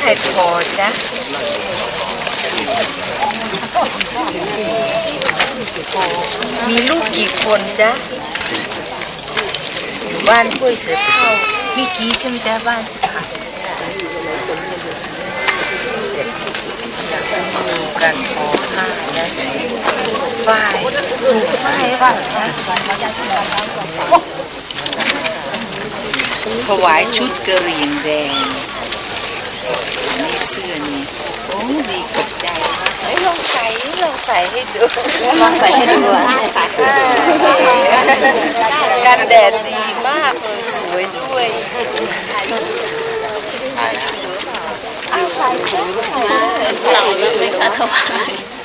รพอจ๊ะมีลูกกี่คนจ๊ะอยู่บ้านห้วยเสือเท่ามีกี่ใช่ไหมจ๊ะบ้านค่ะดูกันทอผ้านะฝ้ายดูฝ้ายป่ะจ๊ะถวายชุดกระเหรี่ยงแดงนี่เสื้อนี่โอ้ดีกับใจลองใส่ให้ดูลองใส่ให้ดูกันแดดดีมากเลยสวยด้วยเอาใส่เสื้อเราไม่ค่ะถวาย